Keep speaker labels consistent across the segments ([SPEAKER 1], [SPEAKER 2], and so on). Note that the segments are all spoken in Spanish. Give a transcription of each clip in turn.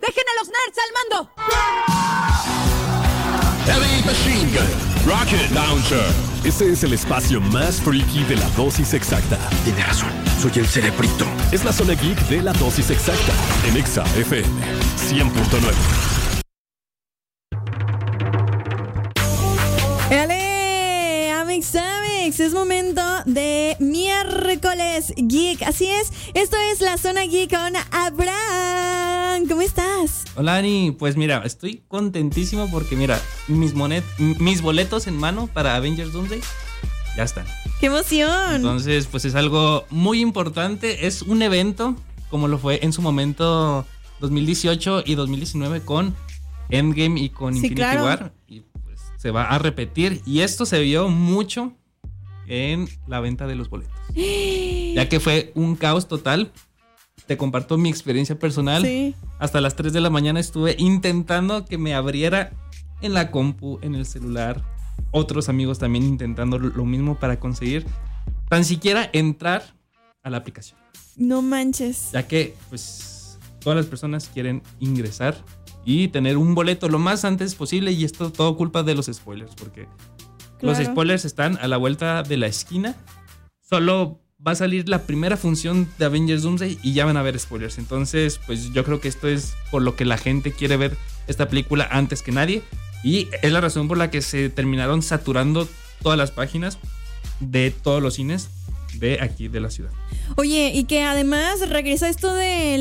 [SPEAKER 1] ¡Dejen a los nerds al mando!
[SPEAKER 2] Heavy Machine Gun, Rocket Launcher. Este es el espacio más freaky de la dosis exacta.
[SPEAKER 3] Tiene razón, soy el cerebrito.
[SPEAKER 2] Es la zona geek de la dosis exacta en Exa FM 100.9.
[SPEAKER 1] ¡Éale! Amix, es momento de miércoles geek. Así es, esto es la zona geek con Abraham. ¿Cómo estás?
[SPEAKER 4] Hola, Ani. Pues mira, estoy contentísimo porque mira, mis boletos en mano para Avengers Doomsday ya están.
[SPEAKER 1] ¡Qué emoción!
[SPEAKER 4] Entonces, pues es algo muy importante. Es un evento como lo fue en su momento 2018 y 2019 con Endgame y con Infinity War. Y pues se va a repetir. Y esto se vio mucho en la venta de los boletos. Ya que fue un caos total. Te comparto mi experiencia personal.
[SPEAKER 1] Sí.
[SPEAKER 4] Hasta las 3 de la mañana estuve intentando que me abriera en la compu, en el celular. Otros amigos también intentando lo mismo para conseguir tan siquiera entrar a la aplicación.
[SPEAKER 1] No manches.
[SPEAKER 4] Ya que pues todas las personas quieren ingresar y tener un boleto lo más antes posible. Y esto todo culpa de los spoilers, porque los spoilers están a la vuelta de la esquina. Solo va a salir la primera función de Avengers Doomsday y ya van a haber spoilers. Entonces, pues yo creo que esto es por lo que la gente quiere ver esta película antes que nadie. Y es la razón por la que se terminaron saturando todas las páginas de todos los cines de aquí de la ciudad.
[SPEAKER 1] Oye, y que además regresa esto de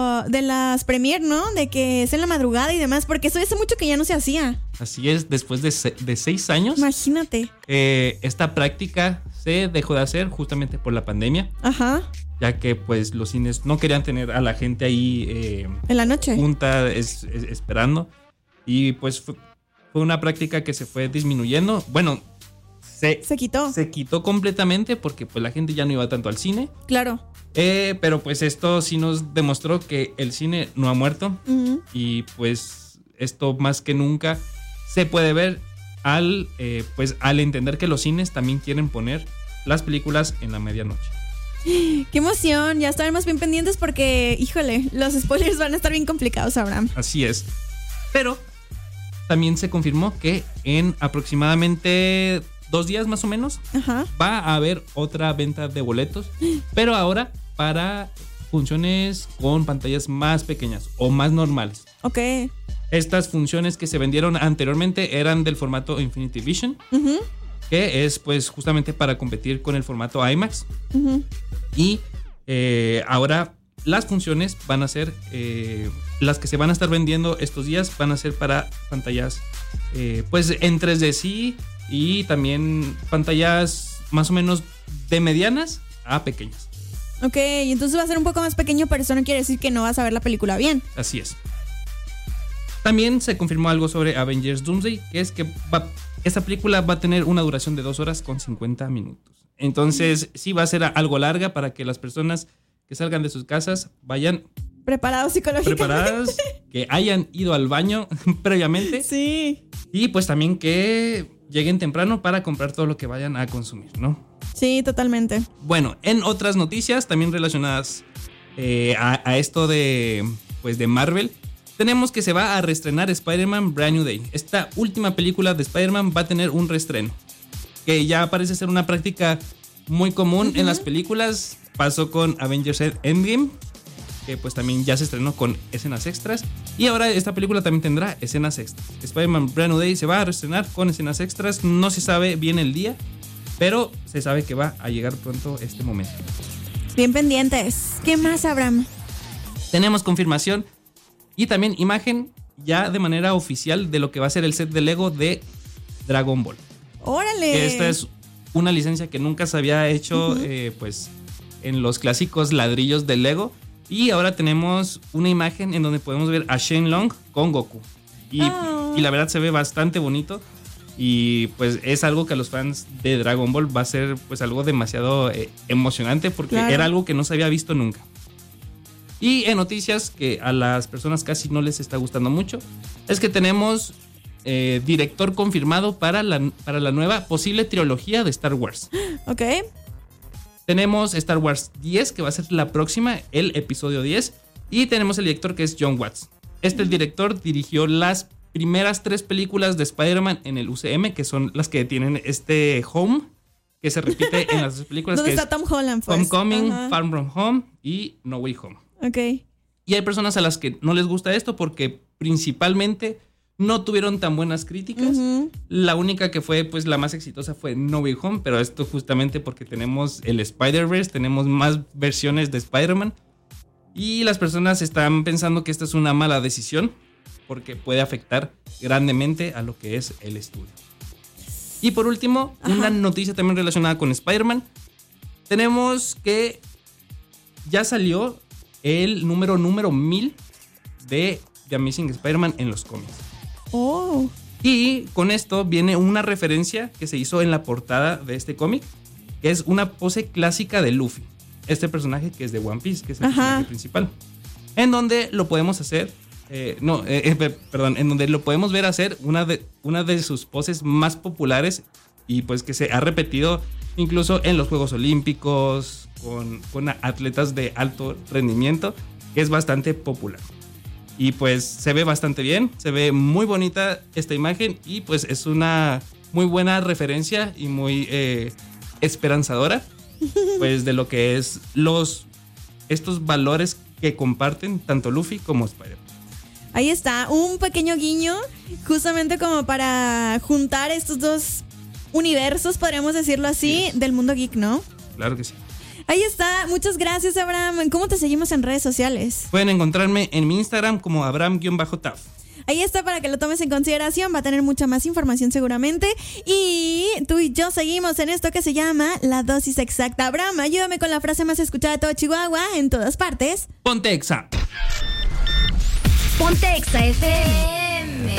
[SPEAKER 1] las premier, ¿no? De que es en la madrugada y demás, porque eso hace mucho que ya no se hacía.
[SPEAKER 4] Así es, después de 6 años.
[SPEAKER 1] Imagínate.
[SPEAKER 4] Esta práctica se dejó de hacer justamente por la pandemia.
[SPEAKER 1] Ajá.
[SPEAKER 4] Ya que pues los cines no querían tener a la gente ahí
[SPEAKER 1] en la noche
[SPEAKER 4] junta esperando. Y pues fue una práctica que se fue disminuyendo. Bueno, se quitó completamente porque pues la gente ya no iba tanto al cine.
[SPEAKER 1] Claro.
[SPEAKER 4] Pero pues esto sí nos demostró que el cine no ha muerto. Uh-huh. Y pues esto más que nunca se puede ver al entender que los cines también quieren poner las películas en la medianoche.
[SPEAKER 1] ¡Qué emoción! Ya estarán más bien pendientes porque, híjole, los spoilers van a estar bien complicados, Abraham.
[SPEAKER 4] Así es. Pero también se confirmó que en aproximadamente 2 días más o menos, ajá, va a haber otra venta de boletos, pero ahora para funciones con pantallas más pequeñas o más normales.
[SPEAKER 1] Ok.
[SPEAKER 4] Estas funciones que se vendieron anteriormente eran del formato Infinity Vision, uh-huh, que es pues justamente para competir con el formato IMAX. Uh-huh. Y ahora las funciones van a ser, las que se van a estar vendiendo estos días van a ser para pantallas pues en 3D sí, y también pantallas más o menos de medianas a pequeñas.
[SPEAKER 1] Ok, entonces va a ser un poco más pequeño, pero eso no quiere decir que no vas a ver la película bien.
[SPEAKER 4] Así es. También se confirmó algo sobre Avengers Doomsday, que es que esta película va a tener una duración de 2 horas con 50 minutos. Entonces sí va a ser algo larga para que las personas que salgan de sus casas vayan
[SPEAKER 1] preparados psicológicamente.
[SPEAKER 4] Preparadas, que hayan ido al baño previamente.
[SPEAKER 1] Sí. Y
[SPEAKER 4] pues también que lleguen temprano para comprar todo lo que vayan a consumir, ¿no?
[SPEAKER 1] Sí, totalmente.
[SPEAKER 4] Bueno, en otras noticias también relacionadas a esto de Marvel, tenemos que se va a reestrenar Spider-Man Brand New Day. Esta última película de Spider-Man va a tener un reestreno, que ya parece ser una práctica muy común, uh-huh, en las películas. Pasó con Avengers Endgame, que pues también ya se estrenó con escenas extras. Y ahora esta película también tendrá escenas extras. Spider-Man Brand New Day se va a reestrenar con escenas extras. No se sabe bien el día, pero se sabe que va a llegar pronto este momento.
[SPEAKER 1] Bien pendientes. ¿Qué más, Abraham?
[SPEAKER 4] Tenemos confirmación y también imagen ya de manera oficial de lo que va a ser el set de Lego de Dragon Ball.
[SPEAKER 1] ¡Órale!
[SPEAKER 4] Esta es una licencia que nunca se había hecho, uh-huh, pues en los clásicos ladrillos de Lego. Y ahora tenemos una imagen en donde podemos ver a Shenlong con Goku. Y la verdad se ve bastante bonito. Y pues es algo que a los fans de Dragon Ball va a ser pues algo demasiado emocionante, porque claro, era algo que no se había visto nunca. Y en noticias que a las personas casi no les está gustando mucho, es que tenemos director confirmado para la nueva posible trilogía de Star Wars.
[SPEAKER 1] Ok.
[SPEAKER 4] Tenemos Star Wars 10, que va a ser la próxima, el episodio 10. Y tenemos el director, que es Jon Watts. El director dirigió las primeras 3 películas de Spider-Man en el UCM, que son las que tienen Home, que se repite en las 2 películas.
[SPEAKER 1] ¿Dónde está Tom Holland? Pues?
[SPEAKER 4] Homecoming, Far From Home y No Way Home.
[SPEAKER 1] Ok.
[SPEAKER 4] Y hay personas a las que no les gusta esto porque principalmente no tuvieron tan buenas críticas. La única que fue pues la más exitosa fue No Way Home, pero esto justamente porque tenemos el Spider-Verse, tenemos más versiones de Spider-Man y las personas están pensando que esta es una mala decisión porque puede afectar grandemente a lo que es el estudio. Y por último, una noticia también relacionada con Spider-Man. Tenemos que ya salió el número 1000 de The Amazing Spider-Man en los cómics.
[SPEAKER 1] Oh.
[SPEAKER 4] Y con esto viene una referencia que se hizo en la portada de este cómic, que es una pose clásica de Luffy, este personaje que es de One Piece, que es el personaje principal, en donde lo podemos hacer, en donde lo podemos ver hacer una de sus poses más populares y pues que se ha repetido incluso en los Juegos Olímpicos con atletas de alto rendimiento, que es bastante popular. Y pues se ve bastante bien, se ve muy bonita esta imagen y pues es una muy buena referencia y muy esperanzadora pues de lo que es estos valores que comparten tanto Luffy como Spider-Man.
[SPEAKER 1] Ahí está, un pequeño guiño justamente como para juntar estos 2 universos, podríamos decirlo así, del mundo geek, ¿no?
[SPEAKER 4] Claro que sí.
[SPEAKER 1] Ahí está, muchas gracias, Abraham. ¿Cómo te seguimos en redes sociales?
[SPEAKER 4] Pueden encontrarme en mi Instagram como Abraham_Taf.
[SPEAKER 1] Ahí está para que lo tomes en consideración, va a tener mucha más información seguramente. Y tú y yo seguimos en esto que se llama La Dosis Exacta. Abraham, ayúdame con la frase más escuchada de todo Chihuahua, en todas partes.
[SPEAKER 4] Ponte Exa.
[SPEAKER 5] Ponte Exa FM.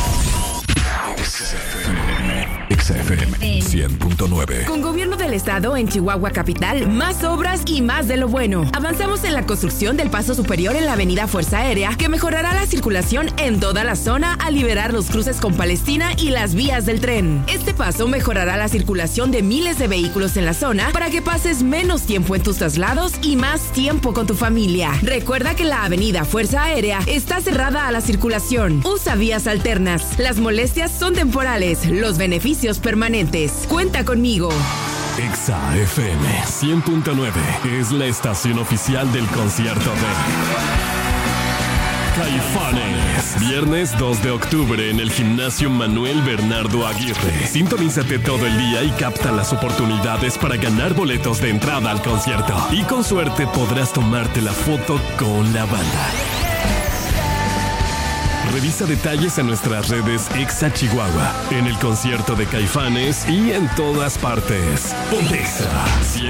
[SPEAKER 3] XFM 100.9.
[SPEAKER 6] Con Gobierno del Estado en Chihuahua Capital, más obras y más de lo bueno. Avanzamos en la construcción del paso superior en la avenida Fuerza Aérea, que mejorará la circulación en toda la zona al liberar los cruces con Palestina y las vías del tren. Este paso mejorará la circulación de miles de vehículos en la zona para que pases menos tiempo en tus traslados y más tiempo con tu familia. Recuerda que la avenida Fuerza Aérea está cerrada a la circulación. Usa vías alternas. Las molestias son temporales, los beneficios permanentes. Cuenta conmigo.
[SPEAKER 2] Exa FM 100.9 es la estación oficial del concierto de Caifanes. Viernes 2 de octubre en el Gimnasio Manuel Bernardo Aguirre. Sintonízate todo el día y capta las oportunidades para ganar boletos de entrada al concierto. Y con suerte podrás tomarte la foto con la banda. Revisa detalles en nuestras redes Exa Chihuahua, en el concierto de Caifanes y en todas partes. Ponte Exa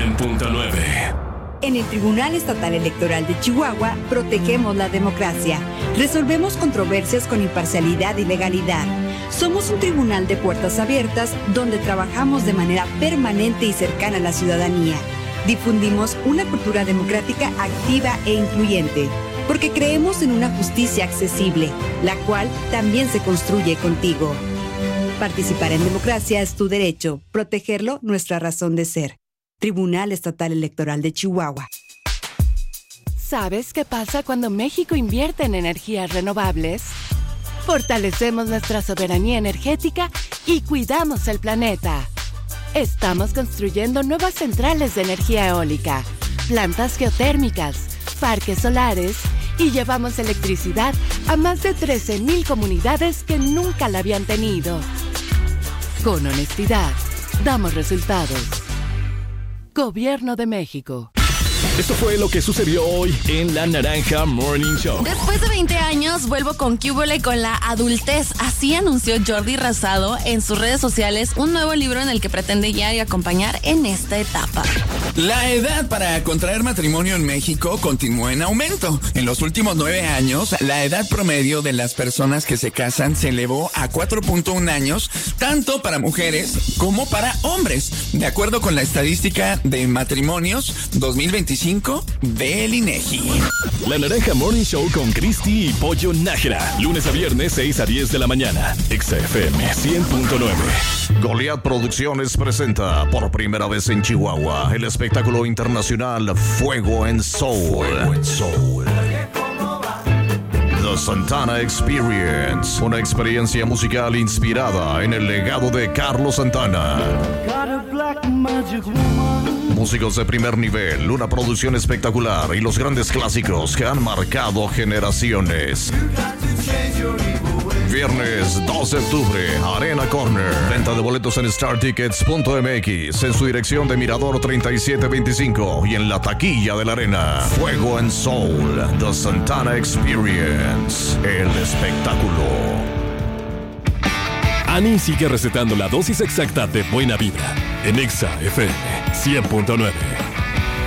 [SPEAKER 2] 100.9.
[SPEAKER 7] En el Tribunal Estatal Electoral de Chihuahua protegemos la democracia. Resolvemos controversias con imparcialidad y legalidad. Somos un tribunal de puertas abiertas donde trabajamos de manera permanente y cercana a la ciudadanía. Difundimos una cultura democrática activa e incluyente, porque creemos en una justicia accesible, la cual también se construye contigo. Participar en democracia es tu derecho, protegerlo nuestra razón de ser. Tribunal Estatal Electoral de Chihuahua.
[SPEAKER 8] ¿Sabes qué pasa cuando México invierte en energías renovables? Fortalecemos nuestra soberanía energética y cuidamos el planeta. Estamos construyendo nuevas centrales de energía eólica, plantas geotérmicas, parques solares y llevamos electricidad a más de 13,000 comunidades que nunca la habían tenido. Con honestidad, damos resultados. Gobierno de México.
[SPEAKER 2] Esto fue lo que sucedió hoy en La Naranja Morning Show.
[SPEAKER 9] Después de 20 años, vuelvo con ¿Qué hubole con la adultez? Así anunció Jordi Rosado en sus redes sociales un nuevo libro en el que pretende guiar y acompañar en esta etapa.
[SPEAKER 10] La edad para contraer matrimonio en México continúa en aumento. En los últimos 9 años, la edad promedio de las personas que se casan se elevó a 4.1 años, tanto para mujeres como para hombres, de acuerdo con la estadística de matrimonios 2025 del INEGI.
[SPEAKER 2] La Naranja Morning Show con Cristi y Pollo Nájera. Lunes a viernes, 6 a 10 de la mañana. Exa FM 100.9.
[SPEAKER 3] Goliath Producciones presenta por primera vez en Chihuahua el espectáculo internacional Fuego en Soul. The Santana Experience, una experiencia musical inspirada en el legado de Carlos Santana. Músicos de primer nivel, una producción espectacular y los grandes clásicos que han marcado generaciones. Viernes 2 de octubre, Arena Corner. Venta de boletos en StarTickets.mx, en su dirección de Mirador 3725 y en la taquilla de la Arena. Fuego and Soul, The Santana Experience, el espectáculo.
[SPEAKER 2] Ani sigue recetando la dosis exacta de buena vibra en Exa FM 100.9.